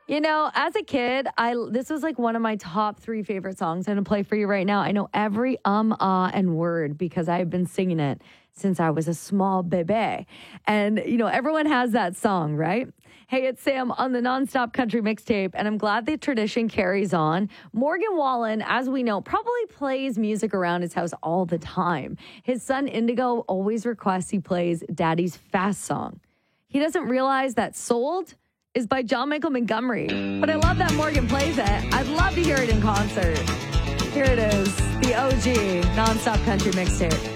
You know, as a kid, this was like one of my top 3 favorite songs. I'm going to play for you right now. I know every and word because I've been singing it since I was a small baby. And, you know, everyone has that song, right? Hey, it's Sam on the Nonstop Country Mixtape, and I'm glad the tradition carries on. Morgan Wallen, as we know, probably plays music around his house all the time. His son Indigo always requests he plays Daddy's Fast Song. He doesn't realize that Sold is by John Michael Montgomery. But I love that Morgan plays it. I'd love to hear it in concert. Here it is, the OG Nonstop Country Mixtape.